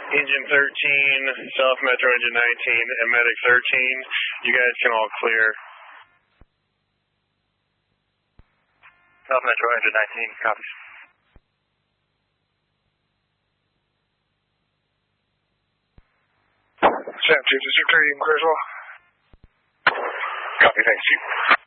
Engine 13, South Metro Engine 19, and Medic 13. You guys can all clear. South Metro Engine 19, copies. Sam 2, does you clear you can clear as well? Copy, thanks, Chief.